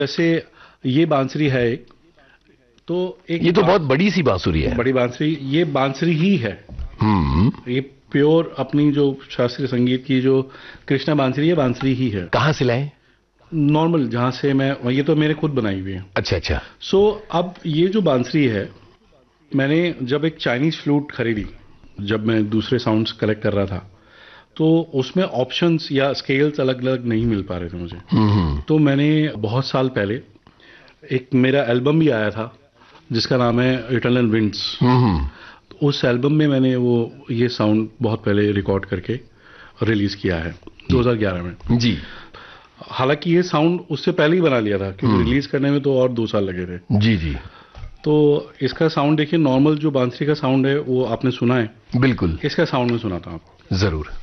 जैसे ये बांसुरी है एक, तो एक ये तो बहुत बड़ी सी बांसुरी है। बड़ी बांसुरी, ये बांसुरी ही है। ये प्योर अपनी जो शास्त्रीय संगीत की जो कृष्णा बांसुरी है, बांसुरी ही है। कहाँ से लाए? नॉर्मल जहाँ से मैं, ये तो मेरे खुद बनाई हुई है। अच्छा अच्छा। अब ये जो बांसुरी है, मैंने जब एक चाइनीज फ्लूट खरीदी, जब मैं दूसरे साउंड्स कलेक्ट कर रहा था, तो उसमें ऑप्शंस या स्केल्स अलग अलग नहीं मिल पा रहे थे मुझे। तो मैंने बहुत साल पहले एक मेरा एल्बम भी आया था जिसका नाम है इटर्नल विंड्स। तो उस एल्बम में मैंने ये साउंड बहुत पहले रिकॉर्ड करके रिलीज किया है 2011 में जी। हालांकि ये साउंड उससे पहले ही बना लिया था, क्योंकि रिलीज करने में तो और 2 साल लगे थे। जी जी। तो इसका साउंड देखिए, नॉर्मल जो बांसुरी का साउंड है वो आपने सुना है, बिल्कुल। इसका साउंड में सुनाता हूँ आपको। जरूर।